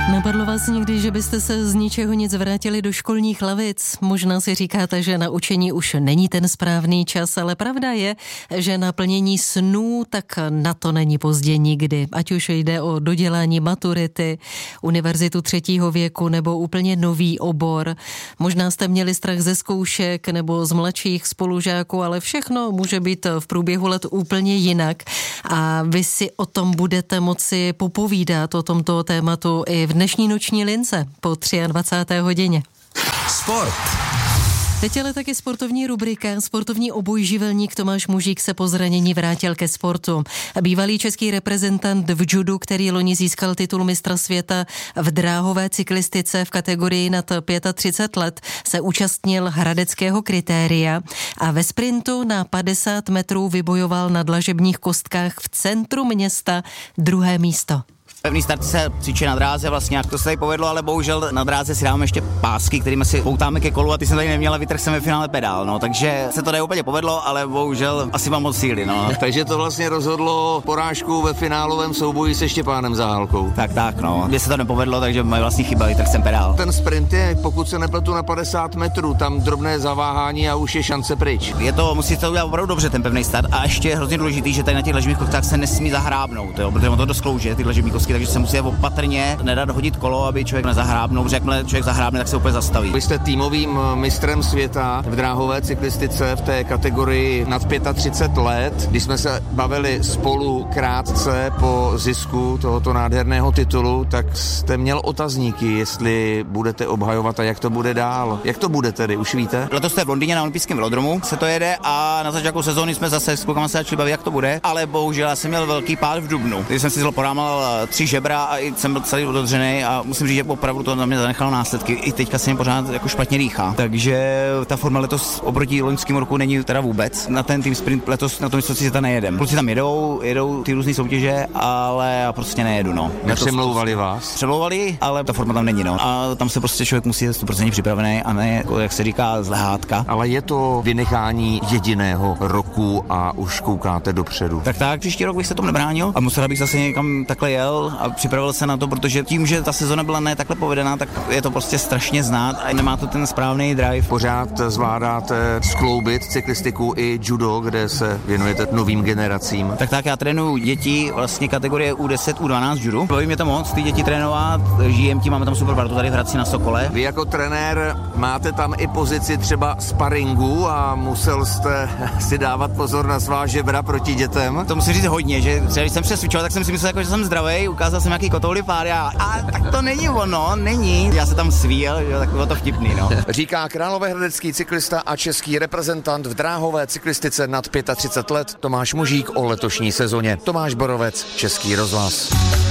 Napadlo vás někdy, že byste se z ničeho nic vrátili do školních lavic? Možná si říkáte, že na učení už není ten správný čas, ale pravda je, že na plnění snů tak na to není pozdě nikdy. Ať už jde o dodělání maturity, univerzitu 3. věku nebo úplně nový obor. Možná jste měli strach ze zkoušek nebo z mladších spolužáků, ale všechno může být v průběhu let úplně jinak. A vy si o tom budete moci popovídat, o tomto tématu i v dnešní noční lince po 23. hodině. Sport. Teď ale taky sportovní rubrika. Sportovní obojživelník Tomáš Mužík se po zranění vrátil ke sportu. Bývalý český reprezentant v judu, který loni získal titul mistra světa v dráhové cyklistice v kategorii nad 35 let, se účastnil hradeckého kritéria a ve sprintu na 50 metrů vybojoval na dlažebních kostkách v centru města 2. místo. Pevný start se cvičí na dráze, vlastně jak to se tady povedlo, ale bohužel na dráze si dáváme ještě pásky, kterými si poutáme ke kolu a ty jsem tady neměla, vytrhl jsem ve finále pedál, no, takže se to neúplně povedlo, ale bohužel asi mám moc síly, no. Takže to vlastně rozhodlo porážku ve finálovém souboji se Štěpánem Záhalkou. Tak, no. Mně se to nepovedlo, takže moje vlastní chyba, vytrhl jsem pedál. Ten sprint je, pokud se nepletu, na 50 metrů, tam drobné zaváhání a už je šance pryč. Je to, musí to udělat opravdu dobře ten pevný start a ještě je hrozně důležitý, že tady na těch dlažebních kostkách se nesmí zahrábnout, jo, protože on to dosklouže, ty dlažební kostky, takže se musí opatrně nedat hodit kolo, aby člověk nezahrábnul, protože jakmile člověk zahrábne, tak se úplně zastaví. Vy jste týmovým mistrem světa v dráhové cyklistice v té kategorii nad 35 let. Když jsme se bavili spolu krátce po zisku tohoto nádherného titulu, tak jste měl otazníky, jestli budete obhajovat a jak to bude dál. Jak to bude tedy, už víte? Letos jste v Londýně na olympijském velodromu se to jede a na začátku sezóny jsme zase s klukama se začali bavit, jak to bude, ale bohužel já jsem měl velký pád v dubnu. Když jsem si porámal 3 žebra a jsem byl celý ododřený a musím říct, že opravdu to na mě zanechalo následky. I teďka se mi pořád jako špatně dýchá. Takže ta forma letos oproti loňskému roku není teda vůbec. Na ten tým sprint letos na tom mistrovství světa nejedem. Kluci tam jedou ty různé soutěže, ale já prostě nejedu, no. Nepřemlouvali vás? Přemlouvali, ale ta forma tam není, no. A tam se prostě člověk musí 100% připravený a ne, jako, jak se říká, zlehátka. Ale je to vynechání jediného roku a už koukáte dopředu. Tak, příští rok bych se tomu nebránil a musel bych zase někam takhle jel a připravil se na to, protože tím, že ta sezona byla ne takhle povedená, tak je to prostě strašně znát a nemá to ten správný drive. Pořád zvládáte skloubit cyklistiku i judo, kde se věnujete novým generacím. Tak, já trénuju děti vlastně kategorie U10, U12 judo. Baví mě to moc, ty děti trénovat, žijem tím, máme tam super partu tady v Hradci na Sokole. Vy jako trenér máte tam i pozici třeba sparingu a musel jste si dávat pozor na svá žebra proti dětem. To musím říct hodně, že třeba když jsem přesvičoval, tak jsem si myslel, jako, že jsem zdravý, ukázal jsem nějaký kotouli pár a tak to není ono, není. Já se tam svíjel, že tak bylo to vtipný, no. Říká královéhradecký cyklista a český reprezentant v dráhové cyklistice nad 35 let Tomáš Mužík o letošní sezóně. Tomáš Borovec, Český rozhlas.